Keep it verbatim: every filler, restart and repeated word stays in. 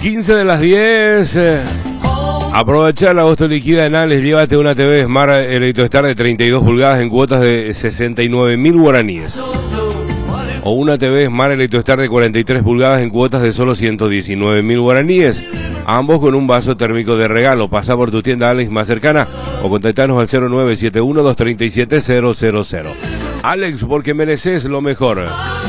quince de las diez. Aprovecha el agosto liquida en Alex, llévate una T V Smart ElectroStar de treinta y dos pulgadas en cuotas de sesenta y nueve mil guaraníes. O una T V Smart ElectroStar de cuarenta y tres pulgadas en cuotas de solo ciento diecinueve mil guaraníes. Ambos con un vaso térmico de regalo. Pasa por tu tienda Alex más cercana o contactanos al cero nueve siete uno, dos tres siete, cero cero cero. Alex, porque mereces lo mejor.